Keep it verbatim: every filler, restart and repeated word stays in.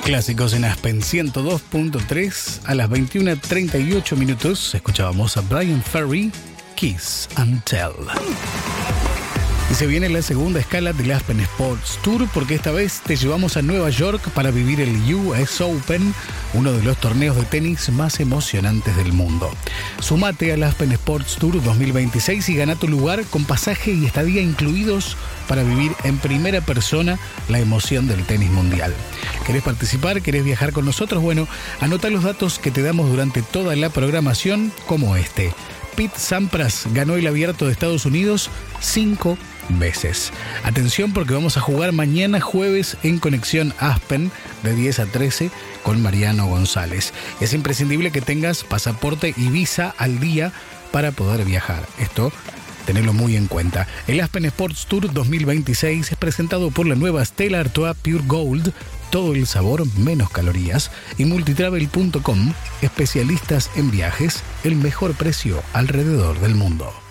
Clásicos en Aspen ciento dos punto tres. A las veintiuna treinta y ocho minutos escuchábamos a Bryan Ferry, Kiss and Tell. Y se viene la segunda escala del Aspen Sports Tour, porque esta vez te llevamos a Nueva York para vivir el U S Open, uno de los torneos de tenis más emocionantes del mundo. Sumate al Aspen Sports Tour dos mil veintiséis y gana tu lugar con pasaje y estadía incluidos para vivir en primera persona la emoción del tenis mundial. ¿Querés participar? ¿Querés viajar con nosotros? Bueno, anota los datos que te damos durante toda la programación, como este. Pete Sampras ganó el Abierto de Estados Unidos cinco veces. Atención, porque vamos a jugar mañana jueves en Conexión Aspen de diez a trece con Mariano González. Es imprescindible que tengas pasaporte y visa al día para poder viajar. Esto, tenedlo muy en cuenta. El Aspen Sports Tour dos mil veintiséis es presentado por la nueva Stella Artois Pure Gold, todo el sabor, menos calorías, y multitravel punto com, especialistas en viajes, el mejor precio alrededor del mundo.